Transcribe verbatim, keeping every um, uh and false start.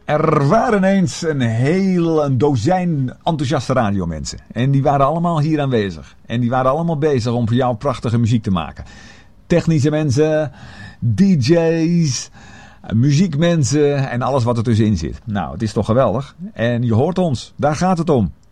Er waren eens een heel een dozijn enthousiaste radiomensen. En die waren allemaal hier aanwezig. En die waren allemaal bezig om voor jou prachtige muziek te maken. Technische mensen, D J's, muziekmensen en alles wat er tussenin zit. Nou, het is toch geweldig. En je hoort ons, daar gaat het om.